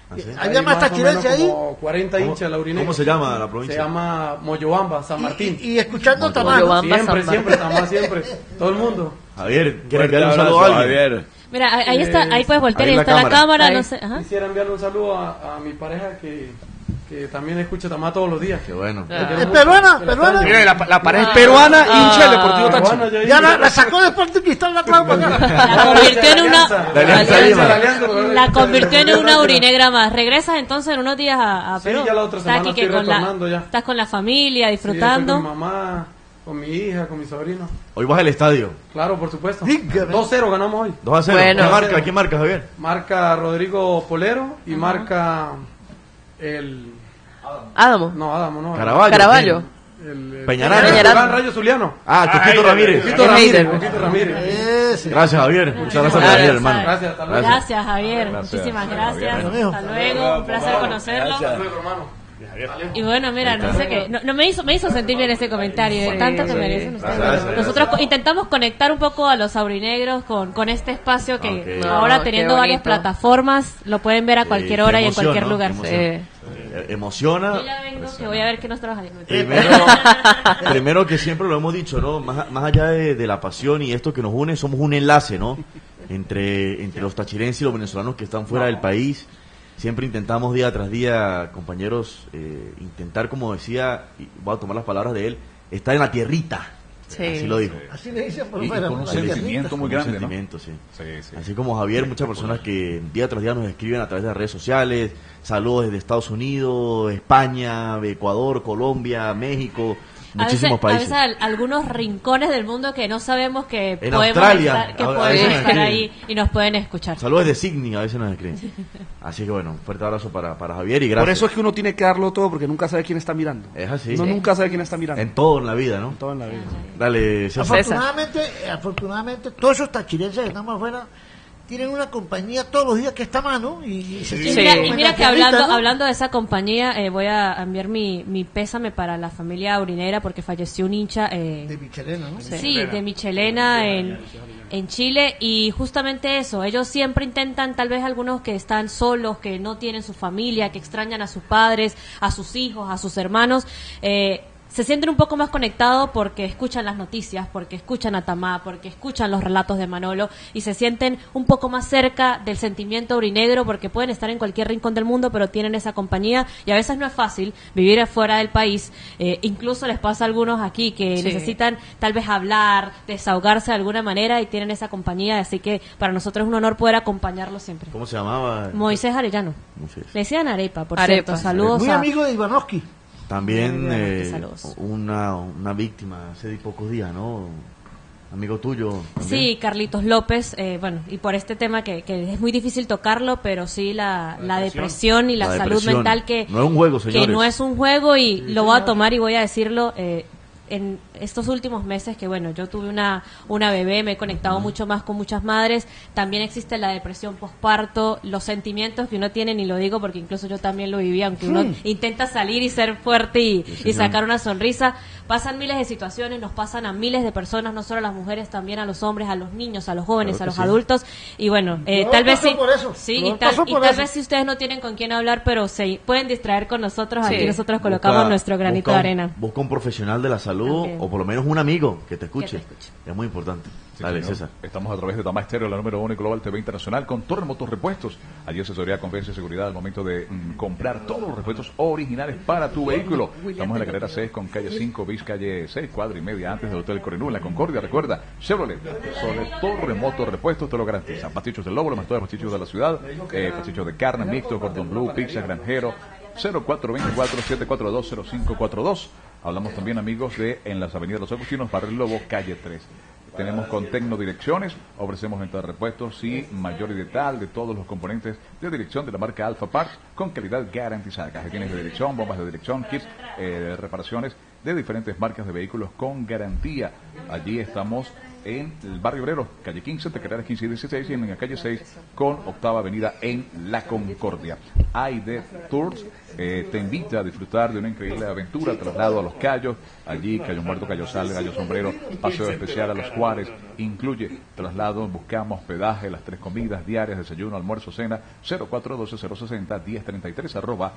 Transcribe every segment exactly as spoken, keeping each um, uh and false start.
¿Ah, sí? ¿Había más tachirense ahí? Como cuarenta hinchas de la Urinegra. ¿Cómo se llama la provincia? Se llama Moyobamba, San Martín. Y, y, y escuchando Tamás. Moyobamba, Siempre, San siempre, Tamás, siempre. Todo el mundo. Javier, ¿quieres Fuerte enviarle un saludo abrazo, a alguien? Javier. Mira, ahí ahí está, ahí puedes voltear, Ahí ahí la está la cámara. cámara, Ahí. no sé, ajá. Quisiera enviarle un saludo a, a mi pareja que, que también escucha Tamás todos los días. Qué bueno. La quiero ¿Es mucho, peruana? que la ¿Peruana? extraño. Mira, la, la pareja es peruana, hincha del Deportivo Ah, Táchira. peruana, Ya la, la sacó después de Cristal la clava para acá. La convirtió en una, La Alianza Lima. La Alianza, la convirtió en una urinegra más. Regresas entonces en unos días a, a Sí, Perú. ya la otra Estás semana aquí estoy que con la, retornando ya. estás con la familia, Sí, estoy disfrutando. con mi mamá, con mi hija, con mi sobrino. Hoy vas al estadio. Claro, por supuesto. Dígame. dos cero ganamos hoy. dos a cero. Bueno. ¿Qué marca? ¿Quién marca, Javier? Marca Rodrigo Polero y marca el... Adamo. No, Adamo, no. Caraballo. Caraballo. El, el, Peñaranda. el, Peñaranda. Iván Rayo Zuliano. Ah, Coquito Ramírez. Coquito El Ramírez. Heider. Coquito Ramírez. Ese. Gracias, Javier. Muchas gracias por Gracias. venir, hermano. Gracias, hasta luego. Gracias, Javier. Gracias. Muchísimas Javier. gracias. Bueno. Hasta luego. Un placer conocerlo. Hasta luego, hermano. Y bueno, mira, no sé qué, no, no me hizo me hizo sentir bien ese comentario, de tanto que merecen ustedes. Gracias. Nosotros co- intentamos conectar un poco a los aurinegros con, con este espacio que Ok. ahora No, teniendo qué varias bonito. plataformas lo pueden ver a cualquier Eh, hora qué y en emoción, cualquier ¿no? lugar. Qué emoción. Eh, Eh, Emociona. Yo ya vengo, que voy a ver qué nos trabaja. Primero, primero que siempre lo hemos dicho, ¿no? Más, más allá de, de la pasión y esto que nos une, somos un enlace, ¿no? Entre, entre los tachirenses y los venezolanos que están fuera del país. Siempre intentamos día tras día, compañeros, eh, intentar, como decía, y voy a tomar las palabras de él, estar en la tierrita. Sí. Así lo dijo. Así le dicen por Y, y fuera. con un ¿no? sentimiento muy Un grande, ¿no? sentimiento, sí. Sí, sí. Así como Javier, muchas personas que día tras día nos escriben a través de las redes sociales, saludos desde Estados Unidos, España, Ecuador, Colombia, México, A veces, muchísimos a países. veces al- algunos rincones del mundo que no sabemos que En podemos Australia, estar, que a- a podemos veces nos estar escriben. ahí y nos pueden escuchar. Saludos de Sydney, a veces nos escriben. Así que bueno, un fuerte abrazo para, para Javier y gracias. Por eso es que uno tiene que darlo todo, porque nunca sabe quién está mirando. Es así. Uno nunca sabe quién está mirando. En todo en la vida, ¿no? Todo en la vida. Dale, César. Afortunadamente, afortunadamente, todos esos tachirenses que estamos afuera tienen una compañía todos los días que está a mano y, y se Y sienten mira, como y en mira la que tierrita, hablando ¿no? hablando de esa compañía, eh, voy a enviar mi, mi pésame para la familia aurinera porque falleció un hincha eh, De Michelena, ¿no? sí, de Michelena en, en Chile y justamente eso, ellos siempre intentan, tal vez algunos que están solos, que no tienen su familia, que extrañan a sus padres, a sus hijos, a sus hermanos, eh, se sienten un poco más conectados porque escuchan las noticias, porque escuchan a Tamá, porque escuchan los relatos de Manolo y se sienten un poco más cerca del sentimiento aurinegro porque pueden estar en cualquier rincón del mundo pero tienen esa compañía y a veces no es fácil vivir afuera del país, eh, incluso les pasa a algunos aquí que Sí. necesitan tal vez hablar, desahogarse de alguna manera y tienen esa compañía, así que para nosotros es un honor poder acompañarlos siempre. ¿Cómo se llamaba? Moisés Arellano, Moisés. le decían Arepa, por Arepa. cierto, saludos Muy a... amigo de Ivanovsky. También Muy bien, eh, saludos. una, una víctima hace pocos días, ¿no? Amigo tuyo. también. Sí, Carlitos López, eh, bueno, y por este tema que, que es muy difícil tocarlo, pero sí la, la depresión y la, La salud depresión. mental que No es un juego, que señores. no es un juego y lo voy a tomar y voy a decirlo eh, en estos últimos meses que bueno, yo tuve una una bebé, me he conectado mucho más con muchas madres, también existe la depresión posparto, los sentimientos que uno tiene, ni lo digo porque incluso yo también lo viví, aunque uno intenta salir y ser fuerte y, y sacar una sonrisa, pasan miles de situaciones, nos pasan a miles de personas, no solo a las mujeres, también a los hombres, a los niños, a los jóvenes, Claro a que los sí. adultos y bueno, eh, Yo tal vez paso sí, por eso. sí Yo y tal, paso y por tal eso. vez si ustedes no tienen con quién hablar, pero se pueden distraer con nosotros, Sí. aquí nosotros colocamos Busca- nuestro granito busca de un- arena. Busca un profesional de la salud También. o por lo menos un amigo que te escuche. Que te escuche. Es muy importante. Sí, Dale, señor. César. Estamos a través de Tamá Estéreo, la número uno y Global T V Internacional, con Torre Motos Repuestos. Allí asesoría, confianza y seguridad al momento de mm, comprar todos los repuestos originales para tu vehículo. Estamos en la carrera seis con calle cinco, bis calle seis, cuadra y media antes del Hotel Corenú, en la Concordia. Recuerda, Chevrolet, sobre Torre Motos Repuestos te lo garantiza. Pastichos del Lobo, los mejores pastichos de la ciudad, eh, pastichos de carne, mixto, cordón blue, pizza, granjero. Cero cuatro dos cuatro, siete cuatro dos, cero cinco cuatro dos. Hablamos también, amigos, de en las avenidas Los Agustinos, Barrio El Lobo, calle tres. Tenemos con Tecnodirecciones, ofrecemos venta de repuestos y mayor y detal de todos los componentes de dirección de la marca Alfa Parts con calidad garantizada. Cajetines de dirección, bombas de dirección, kits eh, de reparaciones de diferentes marcas de vehículos con garantía. Allí estamos en el barrio obrero, calle quince, entre carreras quince y dieciséis, y en la calle seis con octava avenida en La Concordia. A y D Tours eh, te invita a disfrutar de una increíble aventura, traslado a Los Cayos, allí Cayo Muerto, Cayo Sal, Gallo Sombrero, paseo especial a Los Juárez, incluye traslado, buscamos hospedaje, las tres comidas diarias, desayuno, almuerzo, cena, cero cuatro uno dos cero seis cero uno cero tres tres arroba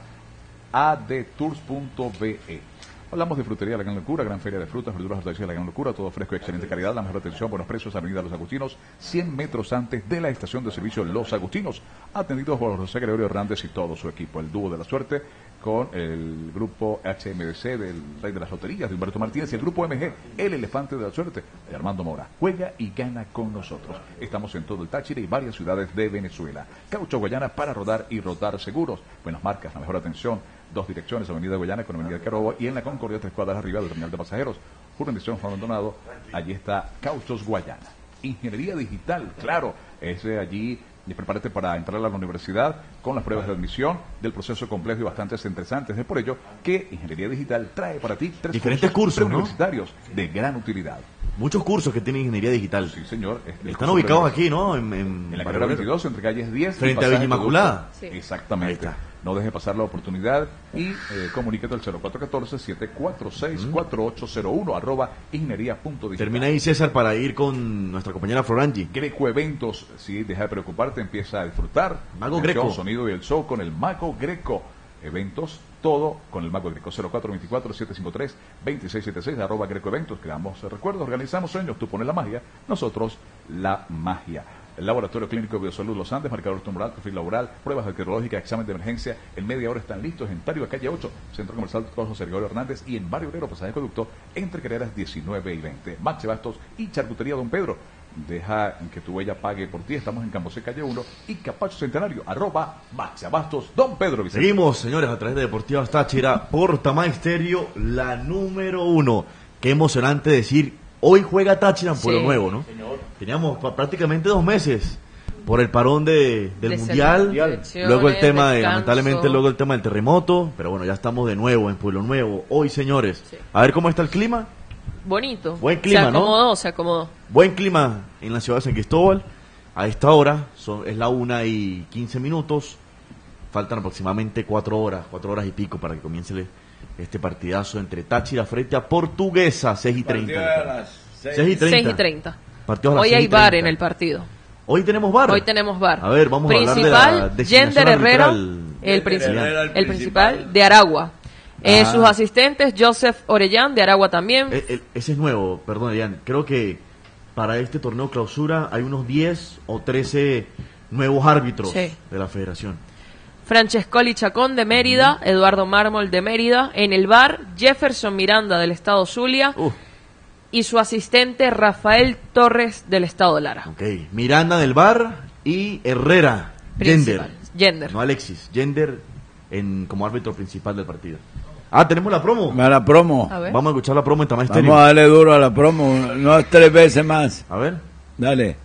adtours punto be. Hablamos de frutería La Gran Locura, gran feria de frutas, verduras, hortalizas La Gran Locura, todo fresco y excelente calidad, la mejor atención, buenos precios, avenida Los Agustinos, cien metros antes de la estación de servicio Los Agustinos, atendidos por José Gregorio Hernández y todo su equipo, el dúo de la suerte, con el grupo H M D C del Rey de las Loterías, de Humberto Martínez, y el grupo M G, el Elefante de la Suerte, de Armando Mora. Juega y gana con nosotros. Estamos en todo el Táchira y varias ciudades de Venezuela. Caucho Guayana para rodar y rodar seguros. Buenas marcas, la mejor atención. Dos direcciones, Avenida Guayana con Avenida Carobo, y en la Concordia, tres cuadras arriba del terminal de pasajeros. Jurisdicción Juan Maldonado, allí está Cauchos Guayana. Ingeniería digital, claro, es de allí. Y prepárate para entrar a la universidad con las pruebas de admisión del proceso complejo y bastante interesantes. Es por ello que Ingeniería Digital trae para ti tres diferentes cursos, cursos universitarios, ¿no?, de gran utilidad. Muchos cursos que tiene Ingeniería Digital. Sí, señor. Están ubicados aquí, ¿no? En, en, en la carrera veintidós, entre calles diez. Frente a Villa Inmaculada. Sí. Exactamente. No deje pasar la oportunidad y eh, comunícate al cero cuatro uno cuatro, siete cuatro seis, cuatro ocho cero uno arroba ingeniería punto digital. Termina ahí, César, para ir con nuestra compañera Florangi. Greco Eventos, si deja de preocuparte, empieza a disfrutar. Mago Greco. El sonido y el show con el Mago Greco. Eventos, todo con el Mago Greco. Cero cuatro dos cuatro, siete cinco tres, dos seis siete seis arroba Greco Eventos. Creamos recuerdos, organizamos sueños. Tú pones la magia, nosotros la magia. El Laboratorio Clínico de Biosalud Los Andes, marcador tumoral, perfil laboral, pruebas bacteriológicas, examen de emergencia. En media hora están listos en Tario, calle ocho, Centro Comercial José Gregorio Hernández, y en Barrio Obrero, Pasaje de Conducto, entre carreras diecinueve y veinte. Max Bastos y Charcutería Don Pedro. Deja que tu huella pague por ti. Estamos en Campos calle uno y Capacho Centenario, arroba Max Bastos Don Pedro Vicente. Seguimos, señores, a través de Deportivas Táchira por Tamá Estéreo, la número uno. Qué emocionante decir, hoy juega Táchira en Pueblo sí, Nuevo, ¿no? Señor. Teníamos prácticamente dos meses por el parón de, del de mundial, luego el tema de, lamentablemente luego el tema del terremoto, pero bueno, ya estamos de nuevo en Pueblo Nuevo hoy, señores. Sí. A ver cómo está el clima. Bonito. Buen clima, se acomodó, ¿no? Se acomodó. Buen clima en la ciudad de San Cristóbal. A esta hora son, es la una y quince minutos. Faltan aproximadamente cuatro horas, cuatro horas y pico para que comience este partidazo entre Táchira frente a Portuguesa, seis y treinta. seis y treinta. Hoy hay bar en el partido. Hoy tenemos bar. Hoy tenemos bar. A ver, vamos principal, a hablar de la Yender Herrera, el, principal, Herrera, el, el principal de Aragua. Eh, sus asistentes, Joseph Orellán, de Aragua también. El, el, ese es nuevo, perdón, Orellán. Creo que para este torneo clausura hay unos diez o trece nuevos árbitros sí. de la federación. Francescoli Chacón, de Mérida. Uh-huh. Eduardo Mármol, de Mérida. En el bar, Jefferson Miranda, del estado Zulia. Uh. Y su asistente, Rafael Torres, del estado Lara. Ok, Miranda del bar y Herrera, Yender. Yender. No Alexis, Yender en, como árbitro principal del partido. Ah, tenemos la promo. A la promo. A Vamos a escuchar la promo en Tamá Estéreo. Vamos a darle duro a la promo, no es tres veces más. A ver. Dale.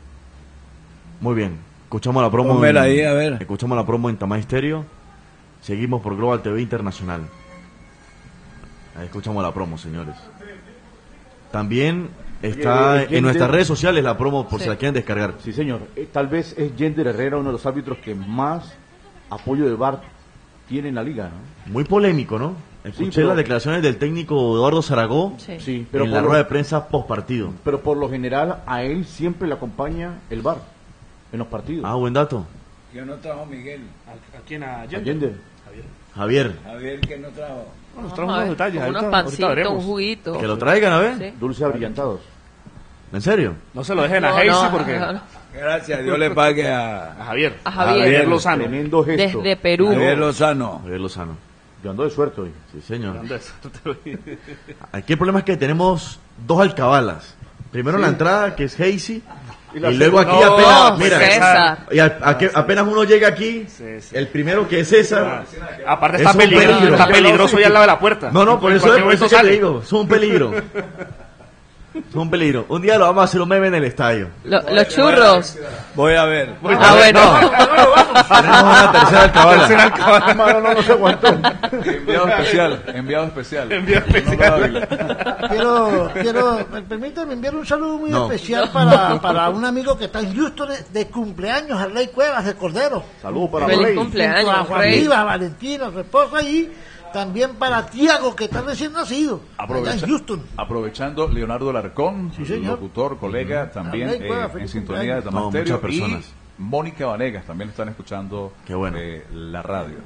Muy bien, escuchamos la promo. En, ahí, a ver. Escuchamos la promo en Tamá Estéreo. Seguimos por Global T V Internacional. Ahí escuchamos la promo, señores. También está Oye, en Yender, nuestras redes sociales la promo por sí. si la quieren descargar. Sí, señor. Eh, tal vez es Yender Herrera uno de los árbitros que más apoyo de V A R tiene en la liga, ¿no? Muy polémico, ¿no? Escuché sí, pero, las declaraciones del técnico Eduardo Zaragó sí. Sí, pero en la rueda de prensa post partido. Pero por lo general a él siempre le acompaña el V A R en los partidos. Ah, buen dato. Yo no trajo Miguel. ¿A, a quién? ¿A Yender? A Yender. Javier. Javier. Javier, que no trajo. Bueno, nos trajo unos detalles. Unos pancitos, un juguito. Que lo traigan, a ver. Sí. Dulces abrillantados. ¿En serio? No se lo dejen a no, Heisy no, porque... No, no. Gracias, Dios le pague a... A Javier. A Javier. Javier Lozano. Tremendo gesto. Desde Perú. Javier Lozano. Javier Lozano. Yo ando de suerte hoy. Sí, señor. Aquí el problema es que tenemos dos alcabalas. Primero sí. la entrada, que es Heisy. Y, y luego aquí no, apenas, mira, César. Y a, a, a, apenas uno llega aquí, sí, sí. el primero que es César. Ah, aparte está, peligro, peligro. está peligroso ya al lado de la puerta. No, no, por eso es, por eso que te digo, es un peligro. Es un peligro. Un día lo vamos a hacer un meme en el estadio. Lo- los churros. Voy a ver. Ah, bueno. Tenemos una tercera alcabala. Tercera alcabala. Mano, no, no se aguantó. Enviado especial, enviado especial. Enviado especial. Quiero, quiero, me permítame enviar un saludo muy No. especial para, para un amigo que está en Houston de cumpleaños, a Rey Cuevas de Cordero. Saludos para Feliz Rey. cumpleaños. Junto a Juan Rey. Rivas, Valentina, su esposa, y también para Tiago, que está recién nacido, allá Aprovecha- en Houston. aprovechando, Leonardo Larcón, Sí, señor. locutor, colega, también Rey Cueva, eh, en feliz sintonía de cumpleaños. No, Tamasterio, muchas personas. y Mónica Vanegas también están escuchando Qué bueno. eh, la radio.